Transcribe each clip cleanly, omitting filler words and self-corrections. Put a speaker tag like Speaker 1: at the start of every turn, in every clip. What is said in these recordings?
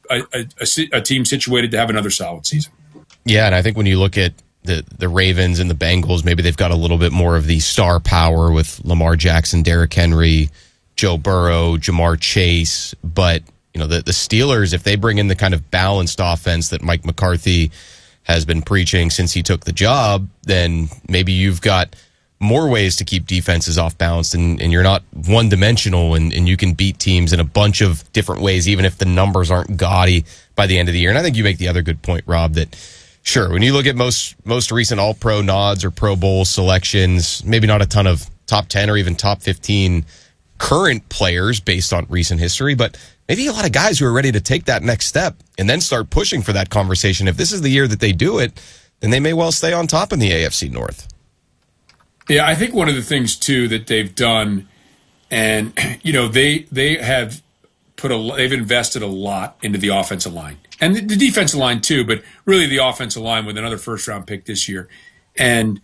Speaker 1: a team situated to have another solid season.
Speaker 2: Yeah, and I think when you look at the Ravens and the Bengals, maybe they've got a little bit more of the star power with Lamar Jackson, Derrick Henry, Joe Burrow, Jamar Chase. But, the Steelers, if they bring in the kind of balanced offense that Mike McCarthy has been preaching since he took the job, then maybe you've got more ways to keep defenses off balance, and you're not one-dimensional, and you can beat teams in a bunch of different ways, even if the numbers aren't gaudy by the end of the year. And I think you make the other good point, Rob, that sure, when you look at most recent All-Pro nods or Pro Bowl selections, maybe not a ton of top 10 or even top 15 current players based on recent history, but maybe a lot of guys who are ready to take that next step and then start pushing for that conversation. If this is the year that they do it, then they may well stay on top in the AFC North.
Speaker 1: Yeah, I think one of the things, too, that they've done, and, they've invested a lot into the offensive line. And the defensive line, too, but really the offensive line with another first-round pick this year. And,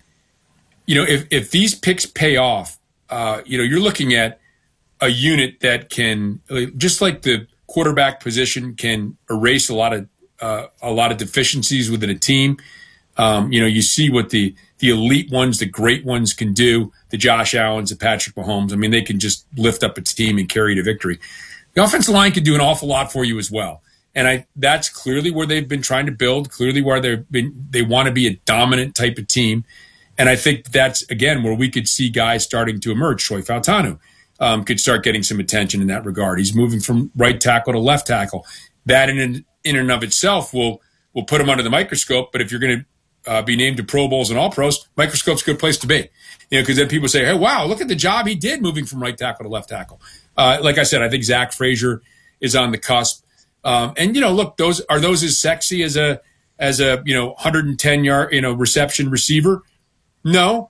Speaker 1: if these picks pay off, you're looking at a unit that can, just like the quarterback position can erase a lot of deficiencies within a team. You see what the elite ones, the great ones can do, the Josh Allens, the Patrick Mahomes. I mean, they can just lift up a team and carry to victory. The offensive line can do an awful lot for you as well. And that's clearly where they've been trying to build, clearly where they want to be a dominant type of team. And I think that's, again, where we could see guys starting to emerge. Troy Fautanu could start getting some attention in that regard. He's moving from right tackle to left tackle. That in and of itself will put him under the microscope. But if you're going to be named to Pro Bowls and All-Pros, microscope's a good place to be. Because then people say, hey, wow, look at the job he did moving from right tackle to left tackle. Like I said, I think Zach Frazier is on the cusp. Look, those as sexy as a 110-yard reception receiver? No.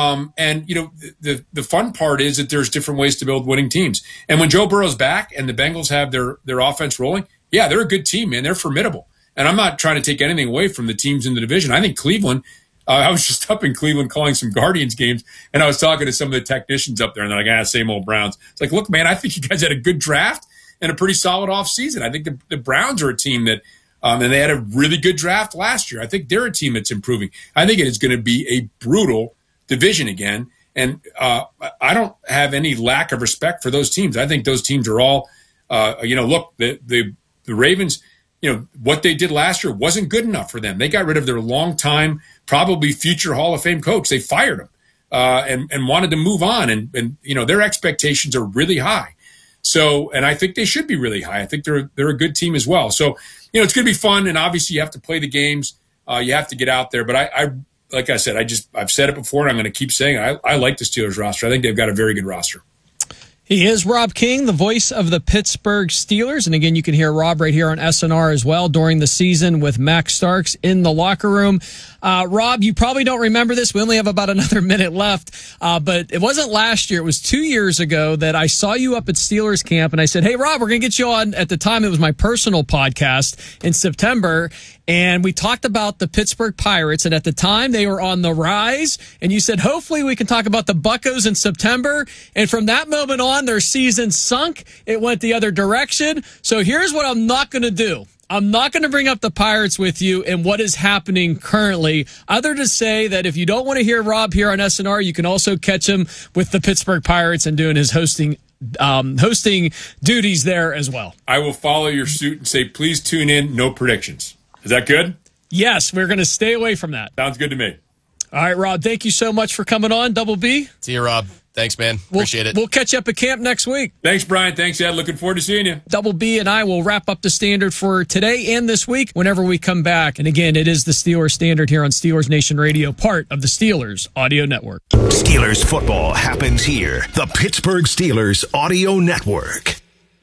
Speaker 1: The fun part is that there's different ways to build winning teams. And when Joe Burrow's back and the Bengals have their offense rolling, yeah, they're a good team, man. They're formidable. And I'm not trying to take anything away from the teams in the division. I think Cleveland, I was just up in Cleveland calling some Guardians games, and I was talking to some of the technicians up there, and they're like, same old Browns. It's like, look, man, I think you guys had a good draft and a pretty solid offseason. I think the Browns are a team that and they had a really good draft last year. I think they're a team that's improving. I think it is going to be a brutal division again. And I don't have any lack of respect for those teams. I think those teams are all, look, the Ravens, what they did last year wasn't good enough for them. They got rid of their longtime, probably future Hall of Fame coach. They fired him and wanted to move on. And their expectations are really high. So, and I think they should be really high. I think they're a good team as well. So, it's going to be fun. And obviously you have to play the games. You have to get out there. But I like I said, I've said it before, and I'm going to keep saying it. I like the Steelers roster. I think they've got a very good roster.
Speaker 3: He is Rob King, the voice of the Pittsburgh Steelers. And again, you can hear Rob right here on SNR as well during the season with Max Starks in the locker room. Rob, you probably don't remember this. We only have about another minute left. But it wasn't last year. It was 2 years ago that I saw you up at Steelers camp. And I said, hey, Rob, we're going to get you on. At the time, it was my personal podcast in September. And we talked about the Pittsburgh Pirates. And at the time, they were on the rise. And you said, hopefully we can talk about the Buccos in September. And from that moment on, their season sunk. It went the other direction. So here's what I'm not going to do. I'm not going to bring up the Pirates with you and what is happening currently, other to say that if you don't want to hear Rob here on SNR, you can also catch him with the Pittsburgh Pirates and doing his hosting duties there as well.
Speaker 1: I will follow your suit and say, please tune in. No predictions. Is that good?
Speaker 3: Yes, we're going to stay away from that.
Speaker 1: Sounds good to me.
Speaker 3: All right, Rob, thank you so much for coming on, Double B.
Speaker 2: See you, Rob. Thanks, man. Appreciate it.
Speaker 3: We'll catch you up at camp next week.
Speaker 1: Thanks, Brian. Thanks, Ed. Looking forward to seeing you.
Speaker 3: Double B and I will wrap up the Standard for today and this week whenever we come back. And again, it is the Steelers Standard here on Steelers Nation Radio, part of the Steelers Audio Network.
Speaker 4: Steelers football happens here. The Pittsburgh Steelers Audio Network.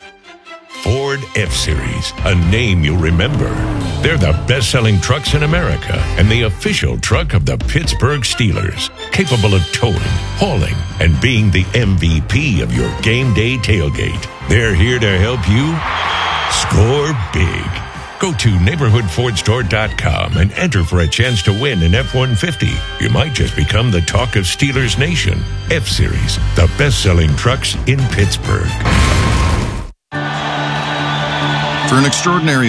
Speaker 5: Ford F-Series, a name you'll remember. They're the best-selling trucks in America and the official truck of the Pittsburgh Steelers, capable of towing, hauling, and being the MVP of your game day tailgate. They're here to help you score big. Go to neighborhoodfordstore.com and enter for a chance to win an F-150. You might just become the talk of Steelers Nation. F-Series, the best-selling trucks in Pittsburgh.
Speaker 6: For an extraordinary